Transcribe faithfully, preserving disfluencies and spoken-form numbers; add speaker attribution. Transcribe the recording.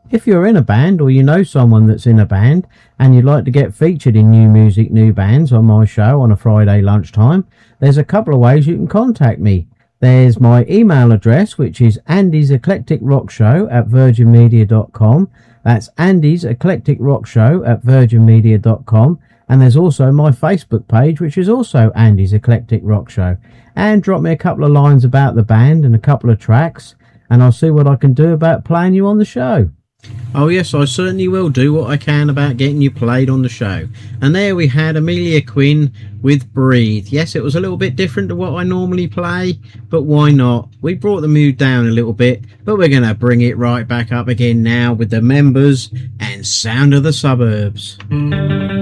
Speaker 1: If you're in a band or you know someone that's in a band and you'd like to get featured in New Music New Bands on my show on a Friday lunchtime, there's a couple of ways you can contact me. There's my email address, which is Andy's Eclectic Rock Show at virgin media dot com. That's Andy's Eclectic Rock Show at virgin media dot com. And there's also my Facebook page, which is also Andy's Eclectic Rock Show. And drop me a couple of lines about the band and a couple of tracks, and I'll see what I can do about playing you on the show. Oh yes, I certainly will do what I can about getting you played on the show. And there we had Amelia Quinn with Breathe. Yes, it was a little bit different to what I normally play, but why not? We brought the mood down a little bit, but we're going to bring it right back up again now with the Members and Sound of the Suburbs.